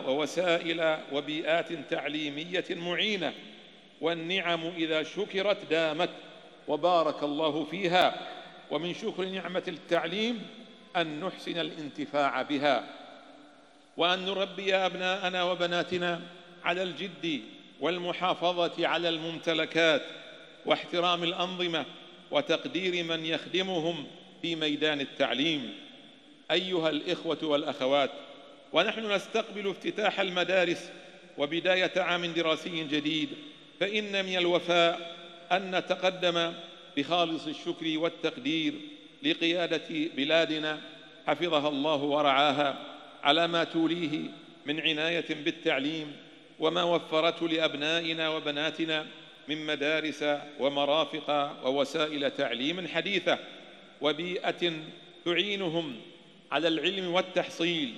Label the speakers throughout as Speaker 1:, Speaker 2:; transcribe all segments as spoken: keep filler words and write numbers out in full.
Speaker 1: ووسائل وبيئات تعليمية معينة، والنعم إذا شكرت دامت وبارك الله فيها. ومن شكر نعمة التعليم أن نحسن الانتفاع بها، وأن نربي أبناءنا وبناتنا على الجد والمحافظة على الممتلكات واحترام الأنظمة وتقدير من يخدمهم في ميدان التعليم. أيها الإخوة والأخوات، ونحن نستقبل افتتاح المدارس وبداية عام دراسي جديد، فإن من الوفاء أن نتقدم بخالص الشكر والتقدير لقيادة بلادنا حفظها الله ورعاها على ما توليه من عناية بالتعليم، وما وفرته لأبنائنا وبناتنا من مدارس ومرافق ووسائل تعليم حديثة، وبيئة تعينهم على العلم والتحصيل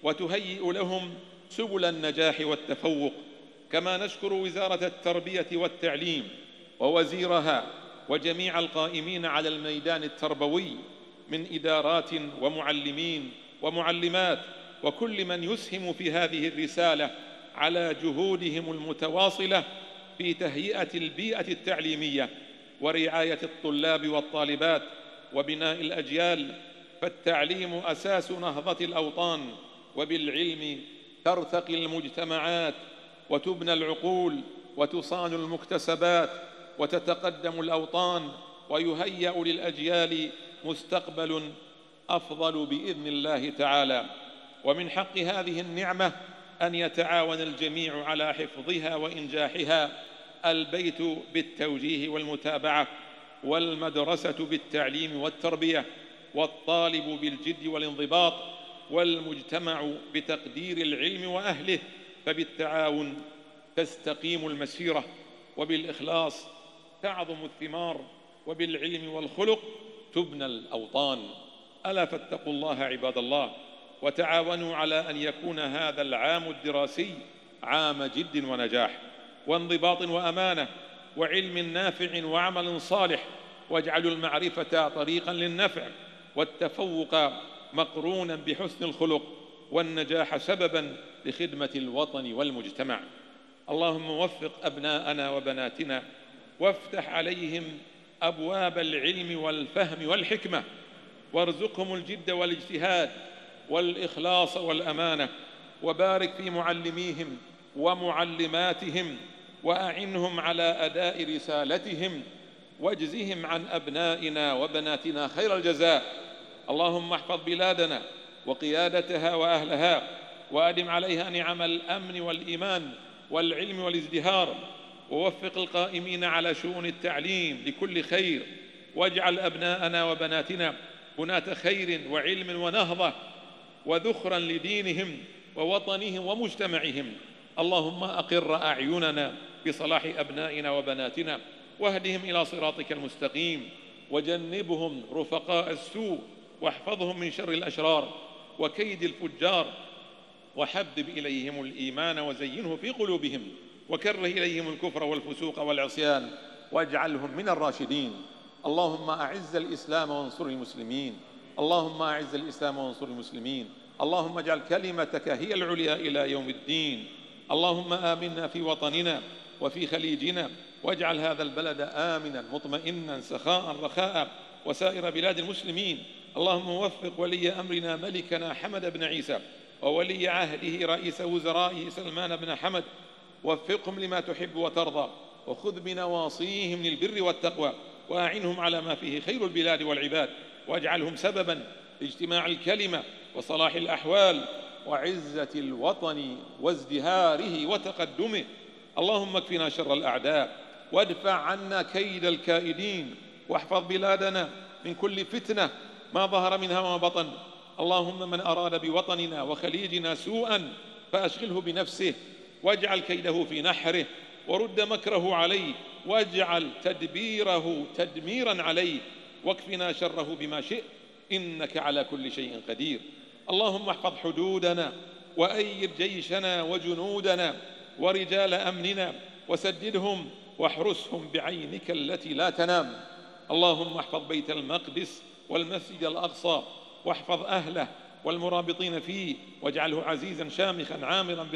Speaker 1: وتهيئ لهم سبل النجاح والتفوق. كما نشكر وزارة التربية والتعليم ووزيرها وجميع القائمين على الميدان التربوي من إدارات ومعلمين ومعلمات وكل من يسهم في هذه الرسالة على جهودهم المتواصلة في تهيئة البيئة التعليمية ورعاية الطلاب والطالبات وبناء الأجيال. فالتعليم أساس نهضة الأوطان، وبالعلم ترتقي المجتمعات وتبنى العقول وتصان المكتسبات وتتقدم الأوطان، ويهيأ للأجيال مستقبل أفضل بإذن الله تعالى. ومن حق هذه النعمة أن يتعاون الجميع على حفظها وإنجاحها: البيت بالتوجيه والمتابعة، والمدرسة بالتعليم والتربية، والطالب بالجد والانضباط، والمجتمع بتقدير العلم وأهله. فبالتعاون تستقيم المسيرة، وبالإخلاص تعظم الثمار، وبالعلم والخلق تبنى الأوطان. ألا فاتقوا الله عباد الله، وتعاونوا على أن يكون هذا العام الدراسي عام جد ونجاح وانضباط وأمانة وعلم نافع وعمل صالح، واجعلوا المعرفة طريقا للنفع، والتفوق مقرونا بحسن الخلق، والنجاح سببا لخدمة الوطن والمجتمع. اللهم وفق أبناءنا وبناتنا، وافتح عليهم أبواب العلم والفهم والحكمة، وارزقهم الجد والاجتهاد والإخلاص والأمانة، وبارك في معلميهم ومعلماتهم، وأعنهم على أداء رسالتهم، واجزهم عن أبنائنا وبناتنا خير الجزاء. اللهم احفظ بلادنا وقيادتها وأهلها، وأدم عليها نعم الأمن والإيمان والعلم والازدهار، ووفق القائمين على شؤون التعليم لكل خير، واجعل أبناءنا وبناتنا بناة خير وعلم ونهضة وذخرا لدينهم ووطنهم ومجتمعهم. اللهم أقر أعيننا بصلاح أبنائنا وبناتنا، واهدهم إلى صراطك المستقيم، وجنبهم رفقاء السوء، واحفظهم من شر الأشرار وكيد الفجار، وحبب إليهم الإيمان وزينه في قلوبهم، وكره إليهم الكفر والفسوق والعصيان، واجعلهم من الراشدين. اللهم أعز الإسلام وانصر المسلمين، اللهم أعز الإسلام وانصر المسلمين، اللهم اجعل كلمتك هي العليا إلى يوم الدين. اللهم آمنا في وطننا وفي خليجنا، واجعل هذا البلد آمنا مطمئنا سخاء رخاء، وسائر بلاد المسلمين. اللهم وفق ولي أمرنا ملكنا حمد بن عيسى، وولي عهده رئيس وزرائه سلمان بن حمد، وفقهم لما تحب وترضى، وخذ بنواصيهم للبر والتقوى، وأعنهم على ما فيه خير البلاد والعباد، واجعلهم سببا لاجتماع الكلمة وصلاح الأحوال وعزة الوطن وازدهاره وتقدمه. اللهم اكفنا شر الأعداء، وادفع عنا كيد الكائدين، واحفظ بلادنا من كل فتنة ما ظهر منها وما بطن. اللهم من أراد بوطننا وخليجنا سوءا فأشغله بنفسه، واجعل كيده في نحره، ورد مكره عليه، واجعل تدبيره تدميرا عليه، واكفنا شره بما شئت، إنك على كل شيء قدير. اللهم احفظ حدودنا، وأيد جيشنا وجنودنا ورجال أمننا، وسددهم واحرسهم بعينك التي لا تنام. اللهم احفظ بيت المقدس والمسجد الأقصى، واحفظ أهله والمرابطين فيه، واجعله عزيزا شامخا عامرا